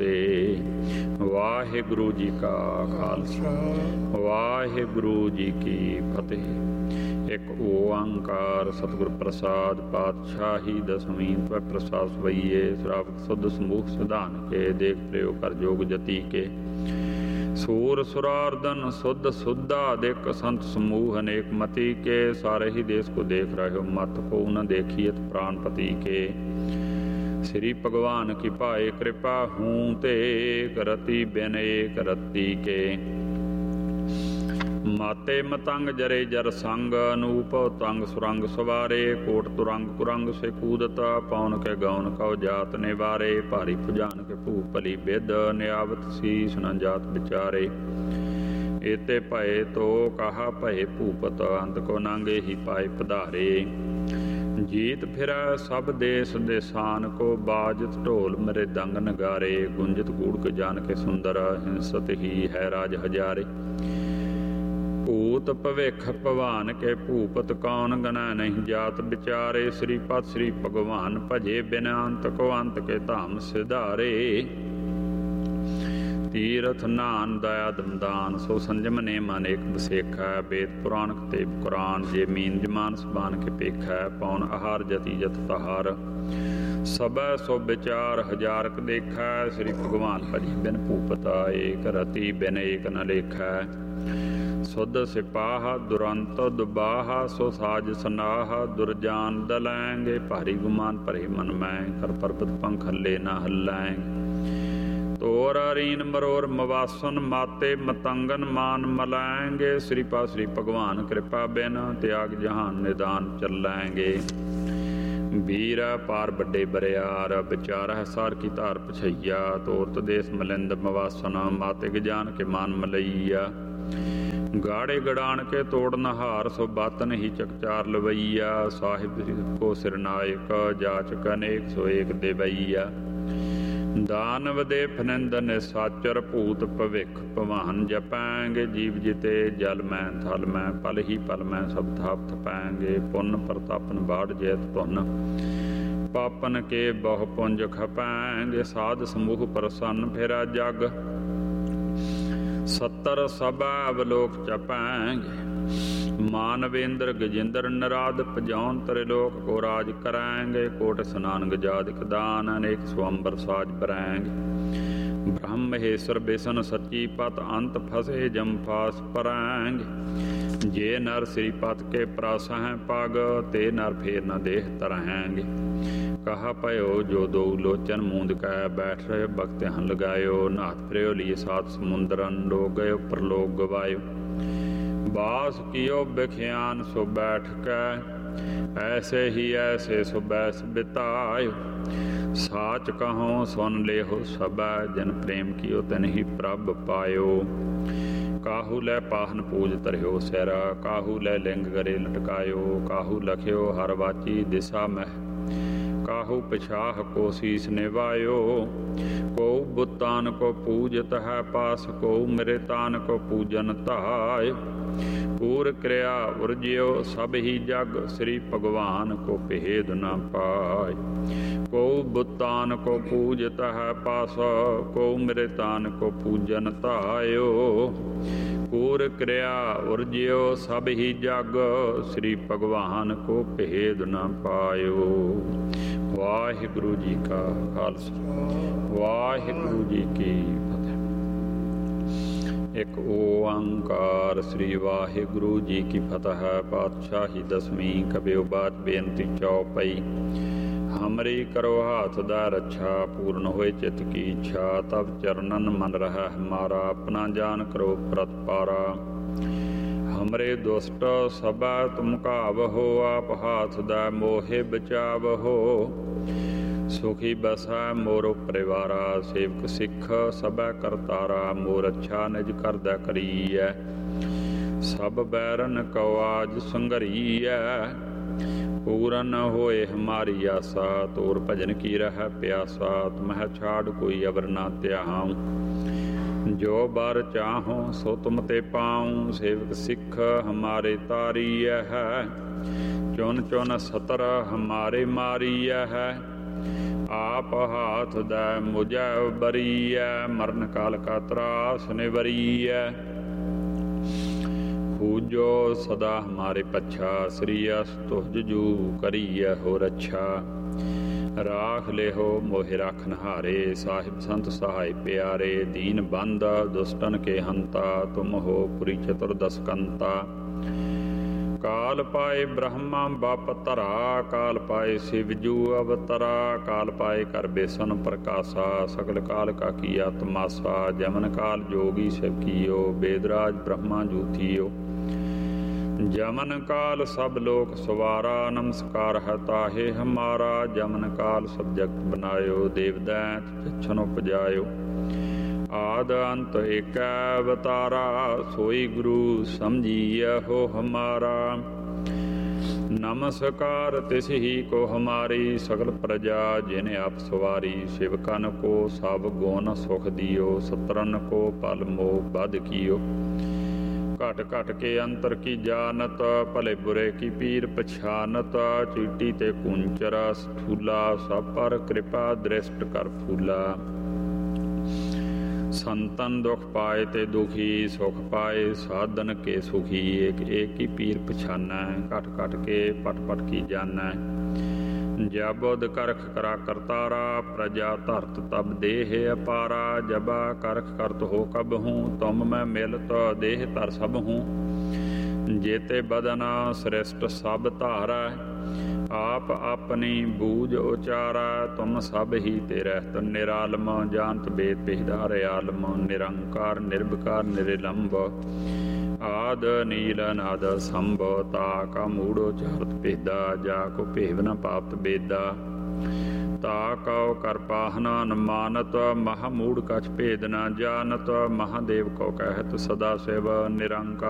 ਤੇ। ਵਾਹਿਗੁਰੂ ਜੀ ਕਾ ਖਾਲਸਾ, ਵਾਹਿਗੁਰੂ ਜੀ ਕੀ ਫਤਿਹ। ਇੱਕ ਓੰਕਾਰ ਸਤਿਗੁਰ ਪ੍ਰਸਾਦ ਪਾਤਸ਼ਾਹੀ ਦਸਵੀਂ ਤਵੈ ਪ੍ਰਸਾਦ ਸਵਈਏ। ਸ਼ਰਾਵਕ ਸੁਧ ਸਮੂਹ ਸਿਧਾਨ ਕੇ, ਦੇਖ ਪ੍ਰਯੋਗ ਕਰ ਜੋਗ ਜਤੀ ਕੇ। ਸੂਰ ਸੁਰਾਰਦਨ ਸੁਧ ਸੁਧਾ, ਦੇਖ ਸੰਤ ਸਮੂਹ ਅਨੇਕ ਮਤੀ ਕੇ। ਸਾਰੇ ਹੀ ਦੇਸ ਕੋ ਦੇਖ ਰਹਿਓ, ਮਤ ਕੋ ਨ ਦੇਖੀਐਤ ਪ੍ਰਾਨਪਤੀ ਕੇ। श्री भगवान की पाए कृपा हूँ ते, करती बिन एक रति के। माते मतंग जरे जर संग, अनूप तंग सुरंग सवारे। कोट तुरंग कुरंग से कूदता, पौन के गौन कौ जात निवारे। भारी भुजान के भू भली बिद, नियावत शीस न जात विचारे। एते भय तो कहा भय भूपत, अंत को नांगे ही पाए पधारे। जीत फिरा सब देश देसान को, बाजत ढोल मेरे दंग नगारे। गुंजत गूढ़ जान के सुंदर, हिंसत ही है राज हजारे। भूत भविख भवान के भूपत, कौन गना नहीं जात विचारे। श्रीपद श्री भगवान भजे, बिना अंत को अंत के धाम सिधारे। तीरथ नान दया दमदान, सो संजम नेम अनेक बसेखा। वेद पुराण कतेब कुरान, जे मीन जमान सबान के पेखा। पौन आहार जति जत तहार, सबै सो विचार हजारक देखा। श्री भगवान भजी बिन भूपता, एक रति बिन एक न लेखा। सुध सिपाह दुरंत दुबाहा, सो साज सनाह दुरजान दलैंगे। भारी गुमान भरे मन मैं, कर पर्वत पंख हल्ले न हल्लैंगे। तोर अरीन मरोर मवासन, माते मतंगन मान मलाएंगे। श्रीपा श्री भगवान कृपा बिन, त्याग जहान निदान चलाएंगे। वीरा पार बड़े बरियार, विचार है सार की तार पछैया। तोरत देश मलिंद मवासन, माते गजान के मान मलैया। गाड़े गड़ान के तोड़ नहार, सो बातन ही चकचार लवैया। साहिब को सिरनायक, जाचक अनेक सो एक देवैया। दानव दे फनिंद निसाचर, भूत भविख भवान जपैंगे। जीव जिते जल मैं थल मैं, पल ही पल मैं सब थाप थपैंगे। पुन प्रतापन बाढ़ जैत पुन, पापन के बहु पुंज खपैंगे। साध समूह प्रसन्न फिरा जग, 70 सबा अवलोक चपैंगे। मानवेंद्र गजेंद्र नराद, पजौन त्रिलोक को राज कराएंगे। कोट स्नान गजादिक दान, अनेक स्वंबर साज बरैंगे। ब्रह्म हेसर बेसन सच्ची पत, अंत फसे जमफास पराएंगे। जे नर श्रीपत के प्रास हैं पग, ते नर फेर न देह तरहेंगे। कहा पयो जो दो लोचन मूंद कै, बैठ रहे भक्त हन लगायो। नाथ फिरयो लिए सात समुंदरन, डोग गयो परलोक गवायो। बास कियो बिख्यान सो बैठ कै, ऐसे ही ऐसे सो बैस बितायो। साच कहो सुन लेहो सबा, जन प्रेम कियो तन ही प्रभ पायो। काहू लै पाहन पूज तरह्यो सैरा, काहू लै लिंग गरे लटकायो। काहू लख्यो हर वाची दिशा मह, काहू पिछाह को शीस निवायो। को बुतान को पूजत है पास, को मेरे तान को पूजन ताय। पूर क्रिया उर्जियो सब ही जग, श्री भगवान को भेद न पाय। को बुतान को पूजत है पास, को मेरे तान को पूजन तायो। पूर क्रिया उर्जियो सब ही जग, श्री भगवान को भेद न पायो। वाहिगुरु जी का खालसा, वाहिगुरु जी की फतेह। एक ओंकार श्री वाहिगुरु जी की फतह। पातशाही दसवीं कबियो बात बेनती चौपई। हमरी करो हाथ दा रक्षा, पूर्ण होए चित की इच्छा। तब चरणन मन रहा हमारा, अपना जान करो प्रतपारा। हमरे दुष्ट सबा तुम कावहो, आप हाथ दा मोहे बचावहो। सुखी बसा मोरो परिवारा, सेवक सिख सबा करतारा। मोर अच्छा निज करदा करीऐ, सब बैरन को आज संघरीऐ। पूरन होए हमारी आसा, तोर भजन की रह प्यासा। तुम्हें छाड़ कोई अवर ना त्याऊं, जो बार चाहो सो तुम ते पाऊं। सेवक सिख हमारे तारीय है, चुन चुन सतर हमारे मारीय है। ਆਪ ਹਾਥ ਦੈ ਮੁਝੈ ਬਰੀਐ, ਮਰਨ ਕਾਲ ਕਾ ਤਰਾਸ ਨਿਵਰੀਐ। ਪੂਜੋ ਸਦਾ ਹਮਾਰੇ ਪੱਛਾ, ਸ੍ਰੀ ਅਸ ਤੁਜ ਜੂ ਕਰੀਐ ਹੋ ਰੱਛਾ। ਰਾਖ ਲਿਹੋ ਮੋਹਿ ਰਾਖਨ ਹਾਰੇ, ਸਾਹਿਬ ਸੰਤ ਸਹਾਇ ਪਿਆਰੇ। ਦੀਨ ਬੰਦ ਦੁਸ਼ਟਨ ਕੇ ਹੰਤਾ, ਤੁਮ ਹੋ ਪੁਰੀ ਚਤੁਰਦਸ ਕੰਤਾ। ਕਾਲ ਪਾਏ ਬ੍ਰਹਮਾ ਬਪ ਧਰਾ, ਕਾਲ ਪਾਏ ਸ਼ਿਵ ਜੂ ਅਵਤਰਾ। ਕਾਲ ਪਾਏ ਕਰ ਬੇਸਨ ਪ੍ਰਕਾਸ਼ਾ, ਸਕਲ ਕਾਲ ਕਾ ਕੀਆ ਤਮਾਸਾ। ਜਮਨ ਕਾਲ ਜੋਗੀ ਸਿਵ ਕੀਓ, ਬੇਦਰਾਜ ਬ੍ਰਹਮਾ ਜੂ ਥੀਓ। ਜਮਨ ਕਾਲ ਸਭ ਲੋਕ ਸਵਾਰਾ, ਨਮਸਕਾਰ ਹੈ ਤਾਹੇ ਹਮਾਰਾ। ਜਮਨ ਕਾਲ ਸਭ ਜਗਤ ਬਨਾਇਓ, ਦੇਵ ਦੈਂਤ ਜਛਨ ਉਪਜਾਇਓ। ਆਦ ਅੰਤ ਏਕੈ ਅਵਤਾਰਾ, ਸੋਈ ਗੁਰੂ ਸਮਝੀਐ ਹੋ ਹਮਾਰਾ। ਨਮਸਕਾਰ ਤਿਸ ਹੀ ਕੋ ਹਮਾਰੀ, ਸਗਲ ਪ੍ਰਜਾ ਜਿਨ ਆਪ ਸਵਾਰੀ। ਸ਼ਿਵ ਕਨ ਕੋ ਸਭ ਗੁਣ ਸੁਖ ਦਿਓ, ਸਤਰਨ ਕੋ ਪਲ ਮੋਹ ਬਧ ਕੀਓ। ਘਟ ਘਟ ਕੇ ਅੰਤਰ ਕੀ ਜਾਨਤ, ਭਲੇ ਬੁਰੇ ਕੀ ਪੀਰ ਪਛਾਨਤ। ਚੀਟੀ ਤੇ ਕੁੰਚਰ ਸਥੂਲਾ, ਸਭ ਪਰ ਕਿਰਪਾ ਦ੍ਰਿਸ਼ਟ ਕਰ ਫੂਲਾ। ਸੰਤਨ ਦੁਖ ਪਾਏ ਤੇ ਦੁਖੀ, ਸੁਖ ਪਾਏ ਸਾਧਨ ਕੇ ਸੁਖੀ। ਏਕ ਏਕ ਹੀ ਪੀਰ ਪਛਾਨੈ, ਘਟ ਘਟ ਕੇ ਪਟ ਪਟ ਕੀ ਜਾਨੈ। ਜਬ ਉਦ ਕਰਖ ਕਰਾ ਕਰਤਾਰਾ, ਪ੍ਰਜਾ ਧਰਤ ਤਬ ਦੇਹ ਅਪਾਰਾ। ਜਬਾ ਕਰਖ ਕਰਤ ਹੋ ਕਬ ਹੂੰ, ਤੁਮ ਮੈਂ ਮਿਲਤ ਦੇਹ ਧਰ ਸਭ ਹੂੰ। ਜੇਤੇ ਬਦਨ ਸ੍ਰਿਸ਼ਟ ਸਭ ਧਾਰੈ, ਆਪ ਆਪਣੀ ਬੂਝ ਉਚਾਰੈ। ਤੁਮ ਸਭ ਹੀ ਤੇ ਰਹਿਤ ਨਿਰਾਲਮ, ਜਾਨਤ ਬੇਦ ਪਿਹਦਾਰ ਆਲਮ। ਨਿਰੰਕਾਰ ਨਿਰਭਕਾਰ ਨਿਰਲੰਭ, ਆਦ ਨੀਲ ਅਨਾਦ ਸੰਭ। ਤਾ ਕਾ ਮੂੜ ਉਚਾਰਤ ਭੇਦਾ, ਜਾ ਕੋ ਭੇਵ ਨ ਪਾਪਤ ਬੇਦਾ। ਤਾ ਕਉ ਕਰ ਪਾਹਨ ਅਨੁਮਾਨਤ, ਮਹਾ ਮੂੜ ਕਛ ਭੇਦ ਨ ਜਾਨਤ। ਮਹਾਦੇਵ ਕਉ ਕਹਿਤ ਸਦਾ ਸ਼ਿਵ, ਨਿਰੰਕਾਰ